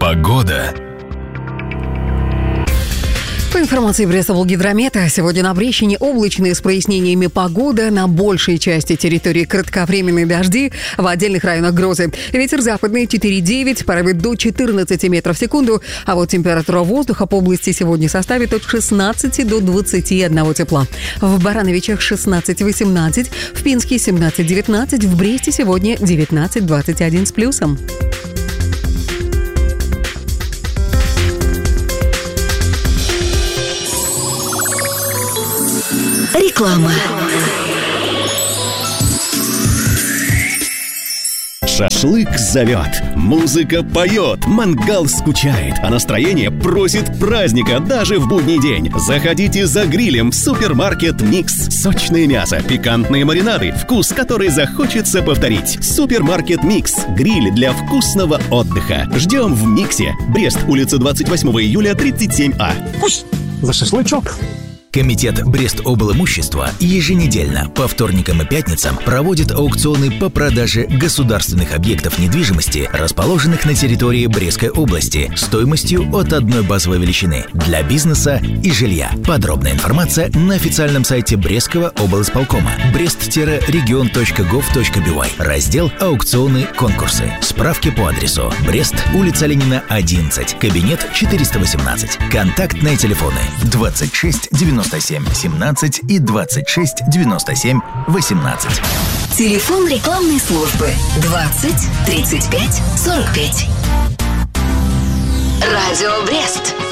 Погода. По информации Брест-Волгидромета, сегодня на Брещине облачная с прояснениями погода, на большей части территории кратковременные дожди, в отдельных районах грозы. Ветер западный 4,9, порывы до 14 метров в секунду, а вот температура воздуха по области сегодня составит от 16 до 21 тепла. В Барановичах 16-18, в Пинске 17-19, в Бресте сегодня 19-21 с плюсом. Реклама. Шашлык зовет, музыка поет, мангал скучает, а настроение просит праздника даже в будний день. Заходите за грилем в супермаркет «Микс». Сочное мясо, пикантные маринады, вкус, который захочется повторить. Супермаркет «Микс». Гриль для вкусного отдыха. Ждем в «Миксе». Брест, улица 28 июля, 37А. За шашлычок. Комитет Брест-облимущества еженедельно по вторникам и пятницам проводит аукционы по продаже государственных объектов недвижимости, расположенных на территории Брестской области, стоимостью от одной базовой величины для бизнеса и жилья. Подробная информация на официальном сайте Брестского облисполкома brest-region.gov.by, раздел «Аукционы, конкурсы». Справки по адресу: Брест, улица Ленина, 11, кабинет 418. Контактные телефоны 26 97 17 и 26 97 18. Телефон рекламной службы 20 35 45. Радио Брест.